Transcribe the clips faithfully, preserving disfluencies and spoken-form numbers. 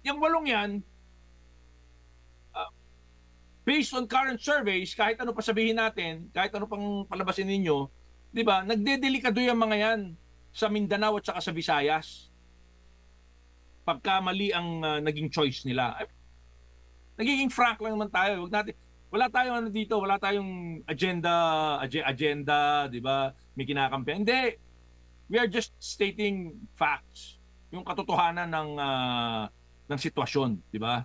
yung walong yan, uh, based on current surveys, kahit ano pa sabihin natin, kahit ano pang palabasin ninyo, di ba, nagdedelikado yung mga yan sa Mindanao at saka sa Visayas. Pagka mali ang uh, naging choice nila. Nagiging frank lang naman tayo. Wag natin, wala tayong ano dito, wala tayong agenda, ag- agenda, di ba? May kinakampi. Hindi. We are just stating facts. Yung katotohanan ng uh, ng sitwasyon, di ba?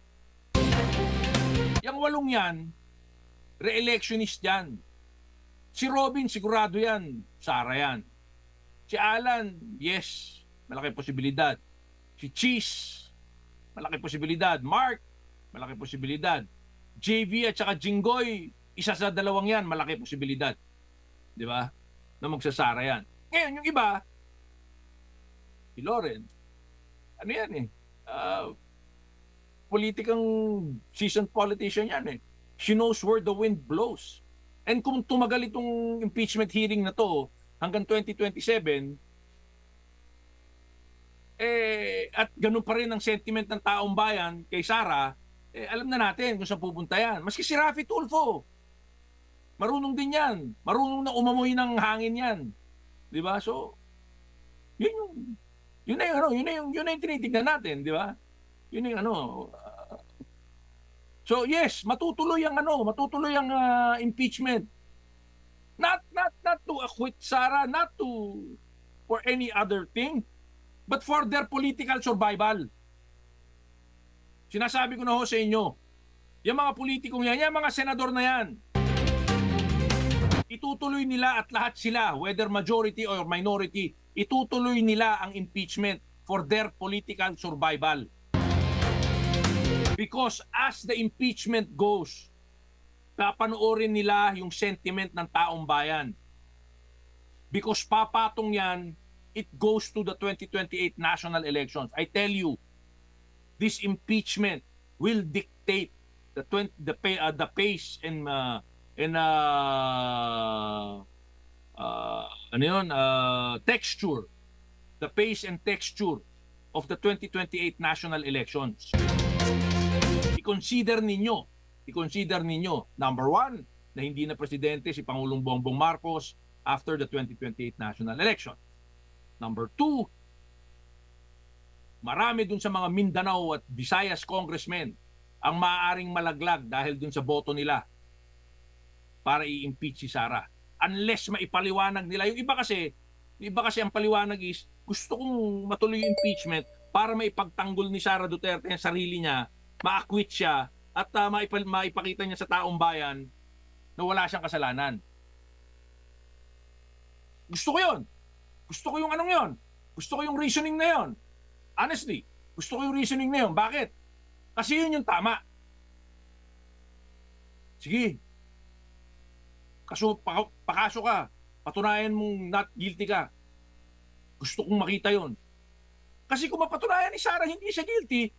Yung walong yan, re-electionist yan. Si Robin, sigurado yan. Sara yan. Si Alan, yes, malaki posibilidad. Si Cheese, malaki posibilidad. Mark, malaki posibilidad. J V at saka Jinggoy, isa sa dalawang yan, malaki posibilidad. Di ba? Na magsasara yan. Ngayon, yung iba, si Loren, ano yan eh, uh, politikang seasoned politician yan eh. She knows where the wind blows. And kung tumagal itong impeachment hearing na to hanggang twenty twenty-seven, eh, at ganun pa rin ang sentiment ng taong bayan kay Sara, eh, alam na natin kung saan pupunta yan. Maski si Raffy Tulfo, marunong din yan. Marunong na umamoy ng hangin yan. Di ba? So, yun yung, yun na yung, ano, yun na yung, yun na yung tinitignan natin, di ba? Yun yung ano. Uh, so, yes, matutuloy ang ano, matutuloy ang uh, impeachment. Not, not, not to acquit Sara, not to, for any other thing, but for their political survival. Sinasabi ko na ho sa inyo, yung mga politikong yan, yung mga senador na yan, itutuloy nila at lahat sila, whether majority or minority, itutuloy nila ang impeachment for their political survival. Because as the impeachment goes, papanoorin nila yung sentiment ng taong bayan. Because papatong yan, it goes to the twenty twenty-eight national elections. I tell you, this impeachment will dictate the twenty, the uh, the pace and uh, and uh, uh, ano yun, uh, texture, the pace and texture of the twenty twenty-eight national elections. I-consider ninyo, i-consider ninyo, number one, na hindi na presidente si Pangulong Bongbong Marcos after the twenty twenty-eight national election. Number two, marami dun sa mga Mindanao at Visayas congressmen ang maaaring malaglag dahil dun sa boto nila para i-impeach si Sara. Unless maipaliwanag nila. Yung iba kasi, yung iba kasi ang paliwanag is, gusto kong matuloy yung impeachment para maipagtanggol ni Sara Duterte ang sarili niya, ma-acquit siya, at uh, maipal- maipakita niya sa taong bayan na wala siyang kasalanan. Gusto ko yun. Gusto ko yung anong yon. Gusto ko yung reasoning na yon. Honestly, gusto ko yung reasoning na yon. Bakit? Kasi yun yung tama. Sige. Kaso, pakaso ka. Patunayan mong not guilty ka. Gusto kong makita yon. Kasi kung mapatunayan ni Sara hindi siya guilty,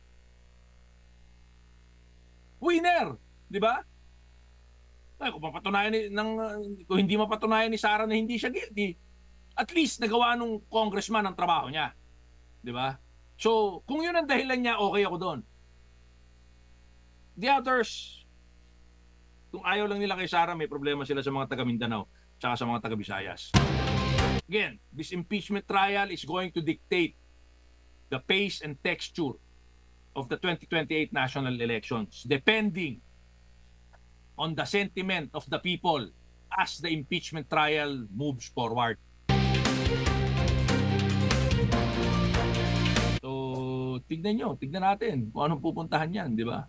winner. Di ba? Ay, kung mapatunayan ni, ng, kung hindi mapatunayan ni Sara na hindi siya guilty, at least nagawa nung congressman ang trabaho niya. Di ba? So, kung yun ang dahilan niya, okay ako doon. The others, kung ayaw lang nila kay Sara, may problema sila sa mga taga Mindanao tsaka sa mga taga Visayas. Again, this impeachment trial is going to dictate the pace and texture of the twenty twenty-eight national elections, depending on the sentiment of the people as the impeachment trial moves forward. So, tignan nyo, tignan natin kung anong pupuntahan yan, di ba?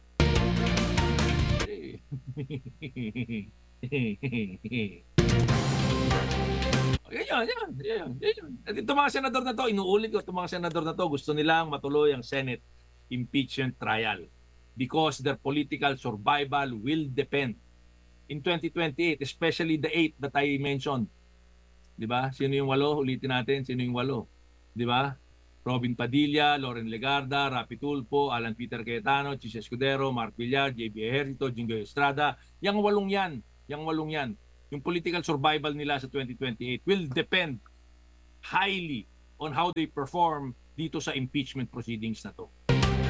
Yan yun, yan, yan, yan. At itong mga senador na to, inuulit ko, itong mga senador na to, gusto nilang matuloy ang Senate impeachment trial because their political survival will depend in twenty twenty-eight, especially the eight that I mentioned. Di ba? Sino yung walo? Ulitin natin, sino yung walo? Di ba? Robin Padilla, Loren Legarda, Raffy Tulfo, Alan Peter Cayetano, Chis Escudero, Mark Villar, J B Ejercito, Jinggoy Estrada. Yang walong yan, yang walong yan, yung political survival nila sa twenty twenty-eight will depend highly on how they perform dito sa impeachment proceedings na to.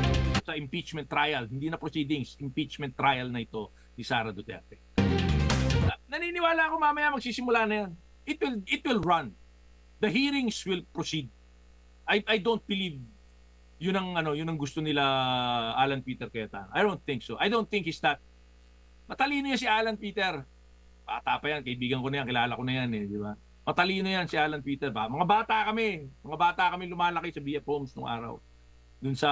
sa impeachment trial, hindi na proceedings, impeachment trial na ito ni Sara Duterte. Naniniwala ako mamaya magsisimula na yan. It will it will run. The hearings will proceed. I I don't believe yun ang ano, yun ang gusto nila Alan Peter Cayetano. I don't think so. I don't think he's that. Matalino yan si Alan Peter. Bata pa yan, kaibigan ko na yan, kilala ko na yan eh, di ba? Matalino yan si Alan Peter ba? Mga bata kami, mga bata kami lumalaki sa B F Homes nung araw. Dun sa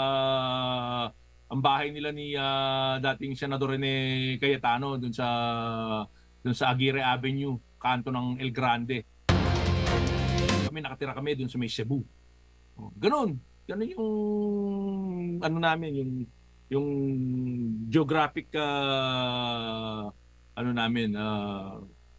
ang bahay nila ni uh, dating Senador Rene Cayetano dun sa dun sa Aguirre Avenue, kanto ng El Grande. Kami nakatira kami dun sa may Cebu. Oh, ganun. Ganun yung ano namin, yung yung geographic uh, ano namin uh,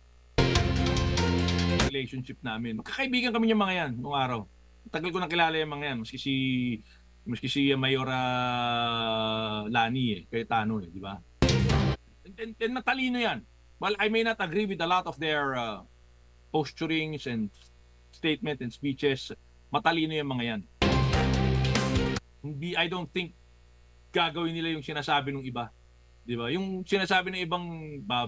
relationship namin. Magkakaibigan kami yung mga yan nung araw. Tagal ko na kilala yung mga yan. Maski si maski si Mayora Lani eh, Cayetano eh, di ba? And, and, and matalino yan. Well, I may not agree with a lot of their uh, posturings and statement and speeches. Matalino yung mga yan. Hindi, I don't think gagawin nila yung sinasabi ng iba. Di ba? Yung sinasabi ng ibang Bob,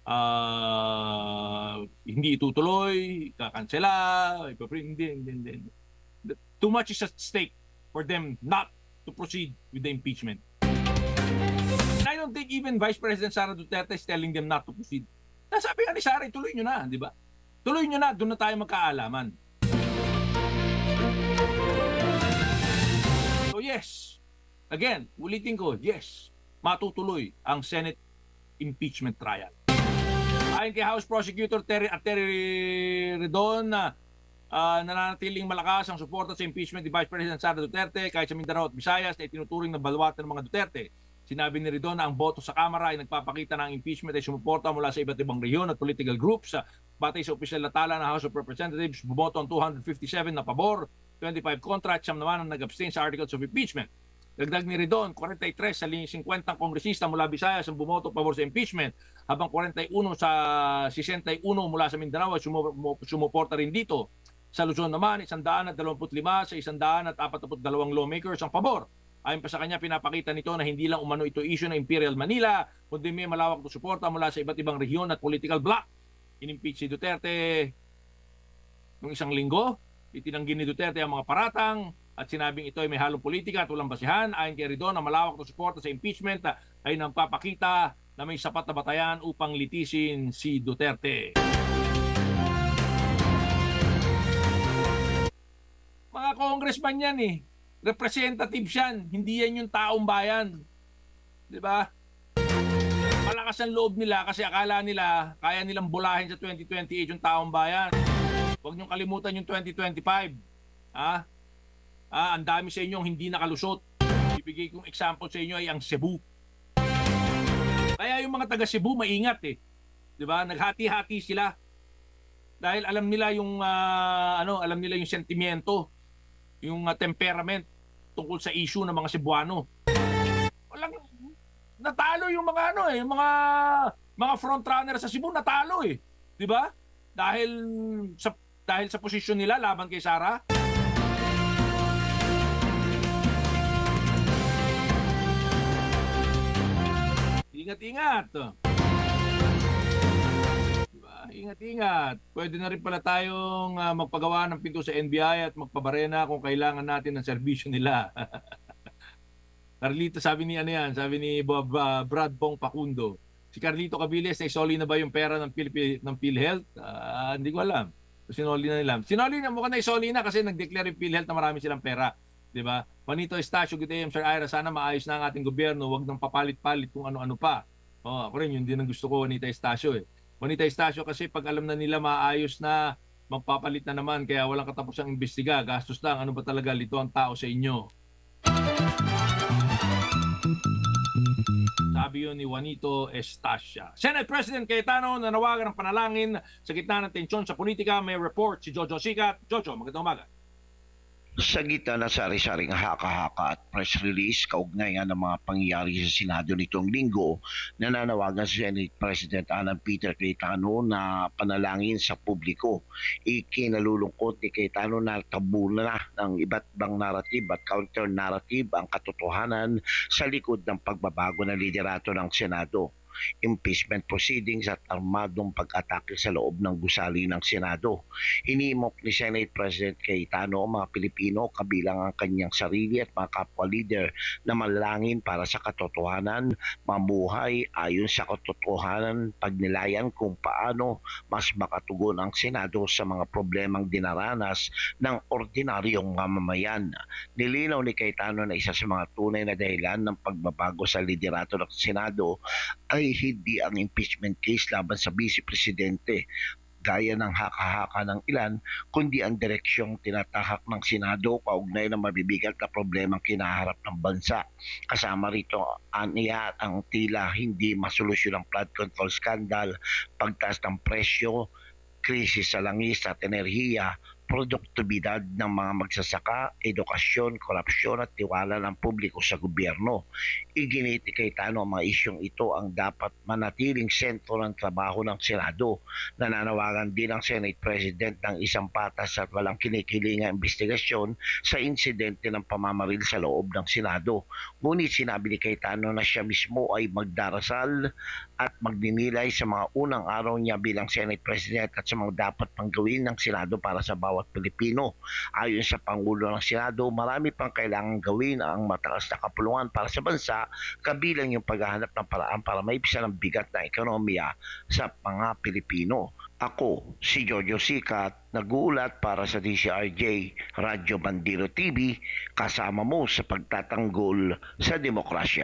uh, hindi itutuloy, kakansela, hindi, hindi, hindi. Too much is at stake for them not to proceed with the impeachment. And I don't think even Vice President Sara Duterte is telling them not to proceed. Nasabi nga ni Sara, tuloy nyo na, di ba? Tuloy nyo na, doon na tayo magkaalaman. So yes, again, ulitin ko, yes, matutuloy ang Senate impeachment trial. Ayon kay House Prosecutor Terry, at Terry Redon na uh, nananatiling malakas ang suporta sa impeachment ni Vice President Sara Duterte kahit sa Mindanao at Visayas na itinuturing na balwatan ng mga Duterte. Sinabi ni Redon na ang boto sa Kamara ay nagpapakita ng impeachment ay sumuporta mula sa iba't ibang rehiyon at political groups. Batay sa opisyal na tala ng House of Representatives, bumoto ang two hundred fifty-seven na pabor, twenty-five kontra at siyam naman ang nag-abstain sa articles of impeachment. Dagdag ni Redon, forty-three sa fifty kongresista mula Visayas ang bumoto pabor sa impeachment, habang forty-one sa sixty-one mula sa Mindanao ay sumuporta rin dito. Sa Luzon naman, one hundred twenty-five sa one hundred forty-two lawmakers ang pabor. Ayon pa sa kanya, pinapakita nito na hindi lang umano ito issue ng Imperial Manila, kundi may malawak na suporta mula sa iba't ibang rehiyon at political bloc. Inimpeach si Duterte noong isang linggo. Itinanggi ni Duterte ang mga paratang at sinabing ito ay may halong politika at walang basihan. Ayon kay Redon, ang malawak na suporta sa impeachment ay nagpapakita na may sapat na batayan upang litisin si Duterte. Mga congressman yan eh. Representatives yan. Hindi yan yung taong bayan. Di ba? Malakas ang loob nila kasi akala nila kaya nilang bulahin sa twenty twenty-eight yung taong bayan. Huwag niyong kalimutan yung twenty twenty-five. Ha? Ah, ang dami sa inyong hindi nakalusot. Ibigay kong example sa inyo ay ang Cebu. Kaya yung mga taga Cebu maingat eh. 'Di ba? Naghati-hati sila. Dahil alam nila yung uh, ano, alam nila yung sentimiento, yung uh, temperament tungkol sa issue ng mga Cebuano. Walang natalo yung mga ano eh, yung mga mga front runner sa Cebu natalo eh. 'Di ba? Dahil sa dahil sa posisyon nila laban kay Sara. Ingat-ingat. Diba? Ingat-ingat. Pwede na rin pala tayong uh, magpagawa ng pinto sa N B I at magpabarena kung kailangan natin ng serbisyo nila. Carlito, sabi ni ano yan, sabi ni Bob, uh, Brad Bong Pacundo. Si Carlito Cabiles, naisoli na ba yung pera ng, Phil- ng PhilHealth? Uh, hindi ko alam. Sinoli na nila. Sinoli na, mukhang naisoli na kasi nag-declare yung PhilHealth na marami silang pera. Diba? Juanito Estacio, good day, Sir Ira. Sana maayos na ang ating gobyerno. Huwag nang papalit-palit kung ano-ano pa. Oh, ako rin, yun din ang gusto ko, Juanito Estacio. Eh. Juanito Estacio kasi pag alam na nila maayos na, magpapalit na naman, kaya walang katapusang imbestiga. Gastos lang. Ano ba talaga lito ang tao sa inyo? Sabi yun ni Juanito Estacio. Senate President Cayetano nanawagan ng panalangin sa gitna ng tensyon sa politika. May report si Jojo Sicat. Jojo, magandang umaga. Sa gitna ng sari-saring haka-haka at press release kaugnay nga ng mga pangyayari sa Senado nitong linggo, nananawagan si Senate President Alan Peter Cayetano na panalangin sa publiko. Ikinalulungkot ni Cayetano na tabu na ng iba't ibang narrative at counter-narrative ang katotohanan sa likod ng pagbabago ng liderato ng Senado, impeachment proceedings at armadong pag-atake sa loob ng gusali ng Senado. Hinimok ni Senate President Cayetano ang mga Pilipino kabilang ang kanyang sarili at mga kapwa leader na manalangin para sa katotohanan, mamuhay ayon sa katotohanan, pagnilayan kung paano mas makatugon ang Senado sa mga problemang dinaranas ng ordinaryong mamamayan. Nilinaw ni Cayetano na isa sa mga tunay na dahilan ng pagbabago sa liderato ng Senado ay hindi ang impeachment case laban sa Vice Presidente gaya ng haka-haka ng ilan, kundi ang direksyong tinatahak ng Senado kaugnay ng mabibigat na problemang kinaharap ng bansa. Kasama rito aniya ang tila hindi masolusyon ng flood control scandal, pagtaas ng presyo, krisis sa langis at enerhiya, produktibidad ng mga magsasaka, edukasyon, korupsyon at tiwala ng publiko sa gobyerno. Iginiti kay Tano ang mga isyong ito ang dapat manatiling sentro ng trabaho ng Senado. Nananawagan din ang Senate President ng isang patas at walang kinikilingang investigasyon sa insidente ng pamamaril sa loob ng Senado. Ngunit sinabi ni Cayetano na siya mismo ay magdarasal at magninilay sa mga unang araw niya bilang Senate President at sa mga dapat pang gawin ng Senado para sa bawat Pilipino. Ayon sa Pangulo ng Senado, marami pang kailangang gawin ang mataas na kapulungan para sa bansa, kabilang yung paghahanap ng paraan para maibsan ang bigat na ekonomiya sa mga Pilipino. Ako, si Jojo Sikat, nag-uulat para sa D C R J Radyo Bandero T V, kasama mo sa pagtatanggol sa demokrasya.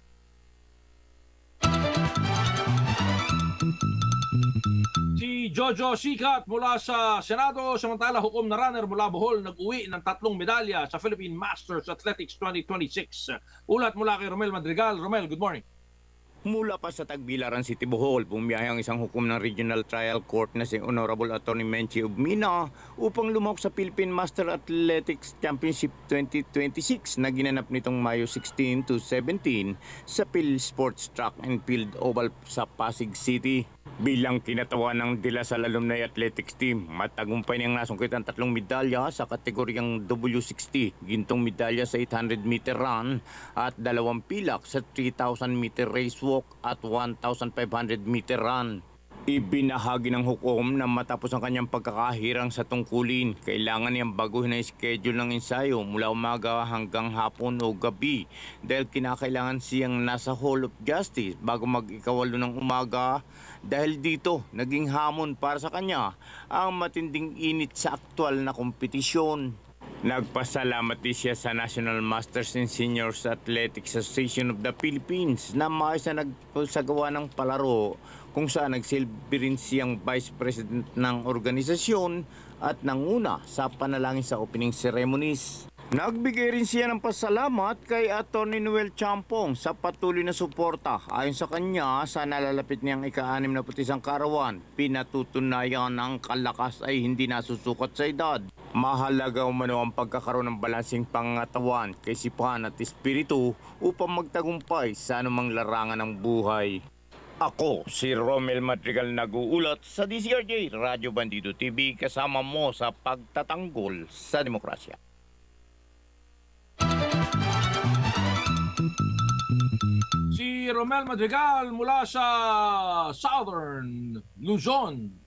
Si Jojo Sikat mula sa Senado, samantala hukom na runner mula Bohol nag-uwi ng tatlong medalya sa Philippine Masters Athletics twenty twenty-six. Ulat mula kay Romel Madrigal. Romel, good morning. Mula pa sa Tagbilaran City, Bohol, bumiyahe ang isang hukom ng Regional Trial Court na si Honorable Attorney Menchie Ubmina upang lumahok sa Philippine Master Athletics Championship twenty twenty-six na ginanap nitong Mayo sixteen to seventeen sa Phil Sports Track and Field Oval sa Pasig City. Bilang kinatawan ng De La Salle Alumni Athletics Team, matagumpay niyang nasungkit ang tatlong medalya sa kategoryang W sixty, gintong medalya sa eight hundred meter run at dalawang pilak sa three thousand meter race walk at one thousand five hundred meter run. Ibinahagi ng hukom na matapos ang kanyang pagkakahirang sa tungkulin, kailangan niyang baguhin ang schedule ng ensayo mula umaga hanggang hapon o gabi dahil kinakailangan siyang nasa Hall of Justice bago mag-ikawalo ng umaga. Dahil dito, naging hamon para sa kanya ang matinding init sa aktwal na kompetisyon. Nagpasalamat din siya sa National Masters and Seniors Athletics Association of the Philippines na maayos na nagsagawa ng palaro kung saan nagsilbi rin siyang Vice President ng organisasyon at nanguna sa panalangin sa opening ceremonies. Nagbigay rin siya ng pasalamat kay Atty. Noel Champong sa patuloy na suporta. Ayon sa kanya, sa nalalapit niyang ika-anim na putisang karawan, pinatutunayan ang kalakas ay hindi nasusukat sa edad. Mahalaga umano ang pagkakaroon ng balansing pangatawan, kaisipan at espiritu upang magtagumpay sa anumang larangan ng buhay. Ako, si Romel Madrigal, nag-uulat sa D C R J Radyo Bandido T V, kasama mo sa pagtatanggol sa demokrasya. Si Romel Madrigal mula sa Southern Luzon,